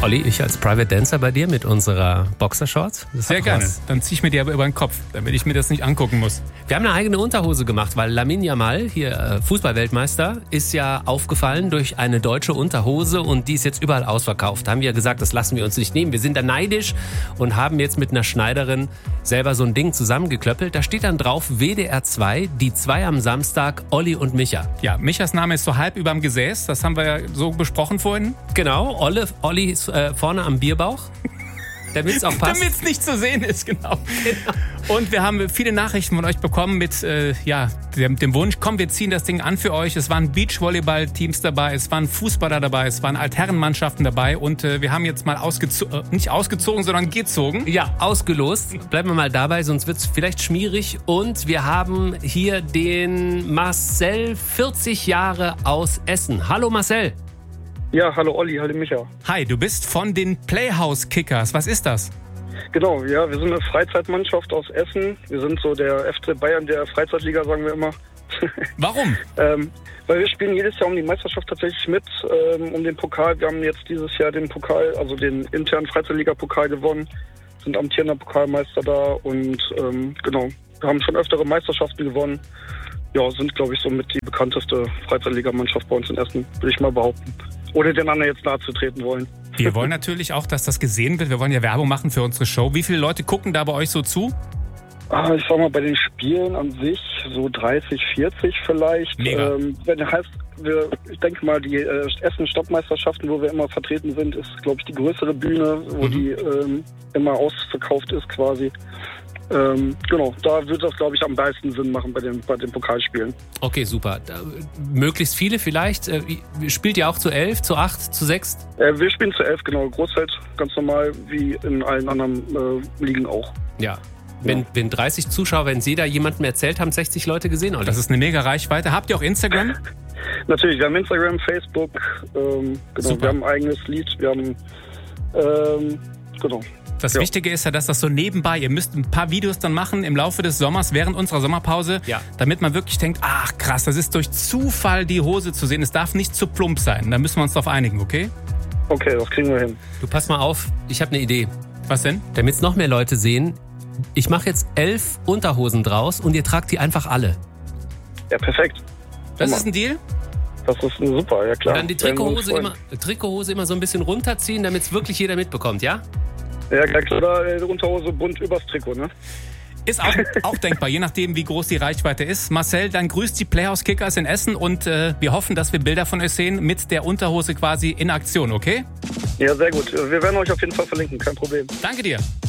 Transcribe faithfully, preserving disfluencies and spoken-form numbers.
Olli, ich als Private Dancer bei dir mit unserer Boxershorts? Sehr gerne. Dann zieh ich mir die aber über den Kopf, damit ich mir das nicht angucken muss. Wir haben eine eigene Unterhose gemacht, weil Lamine Yamal, hier Fußballweltmeister, ist ja aufgefallen durch eine deutsche Unterhose und die ist jetzt überall ausverkauft. Da haben wir ja gesagt, das lassen wir uns nicht nehmen. Wir sind da neidisch und haben jetzt mit einer Schneiderin selber so ein Ding zusammengeklöppelt. Da steht dann drauf W D R zwei, die zwei am Samstag, Olli und Micha. Ja, Michas Name ist so halb überm Gesäß, das haben wir ja so besprochen vorhin. Genau, Olle, Olli ist äh, vorne am Bierbauch. Damit es auch passt. Damit es nicht zu sehen ist, genau. genau. Und wir haben viele Nachrichten von euch bekommen mit äh, ja, dem, dem Wunsch, komm, wir ziehen das Ding an für euch. Es waren Beachvolleyball-Teams dabei, es waren Fußballer dabei, es waren Altherrenmannschaften dabei. Und äh, wir haben jetzt mal ausgezogen, äh, nicht ausgezogen, sondern gezogen. Ja, ausgelost. Bleiben wir mal dabei, sonst wird es vielleicht schmierig. Und wir haben hier den Marcel, vierzig Jahre aus Essen. Hallo Marcel. Ja, hallo Olli, hallo Micha. Hi, du bist von den Playhouse Kickers. Was ist das? Genau, ja, wir sind eine Freizeitmannschaft aus Essen. Wir sind so der F C Bayern der Freizeitliga, sagen wir immer. Warum? ähm, weil wir spielen jedes Jahr um die Meisterschaft tatsächlich mit, ähm, um den Pokal. Wir haben jetzt dieses Jahr den Pokal, also den internen Freizeitliga-Pokal gewonnen, sind amtierender Pokalmeister da und ähm, genau, wir haben schon öftere Meisterschaften gewonnen. Ja, sind, glaube ich, somit die bekannteste Freizeitligamannschaft bei uns in Essen, würde ich mal behaupten. Ohne den anderen jetzt nahe zu treten wollen. Wir wollen natürlich auch, dass das gesehen wird. Wir wollen ja Werbung machen für unsere Show. Wie viele Leute gucken da bei euch so zu? Ah, ich sag mal, bei den Spielen an sich so dreißig, vierzig vielleicht. Mega. Ähm, wenn das heißt, wir, ich denke mal, die äh, Essen-Stadtmeisterschaften, wo wir immer vertreten sind, ist, glaube ich, die größere Bühne, wo mhm. die ähm, immer ausverkauft ist quasi. Ähm, genau, da wird das, glaube ich, am meisten Sinn machen bei den, bei den Pokalspielen. Okay, super. Da, möglichst viele vielleicht. Äh, spielt ihr auch zu elf, zu acht, zu sechs? Äh, wir spielen zu elf, genau. Großfeld, ganz normal, wie in allen anderen äh, Ligen auch. Ja. Wenn, ja. wenn dreißig Zuschauer, wenn Sie da jemandem erzählt haben, sechzig Leute gesehen, oder? Das ist eine mega Reichweite. Habt ihr auch Instagram? Natürlich, wir haben Instagram, Facebook, ähm, genau. Super. Wir haben ein eigenes Lied, wir haben, ähm, genau. Das ja. Wichtige ist ja, dass das so nebenbei, ihr müsst ein paar Videos dann machen im Laufe des Sommers, während unserer Sommerpause, ja. damit man wirklich denkt, ach krass, das ist durch Zufall die Hose zu sehen. Es darf nicht zu plump sein. Da müssen wir uns drauf einigen, okay? Okay, das kriegen wir hin. Du, pass mal auf, ich habe eine Idee. Was denn? Damit es noch mehr Leute sehen, ich mache jetzt elf Unterhosen draus und ihr tragt die einfach alle. Ja, perfekt. Das ist ein Deal? Das ist super, ja klar. Und dann die Trikothose immer, Trikothose immer so ein bisschen runterziehen, damit es wirklich jeder mitbekommt, ja? Ja, gleich oder die Unterhose bunt übers Trikot, ne? Ist auch, auch denkbar, je nachdem, wie groß die Reichweite ist. Marcel, dann grüßt die Playhouse Kickers in Essen und äh, wir hoffen, dass wir Bilder von euch sehen mit der Unterhose quasi in Aktion, okay? Ja, sehr gut. Wir werden euch auf jeden Fall verlinken, kein Problem. Danke dir.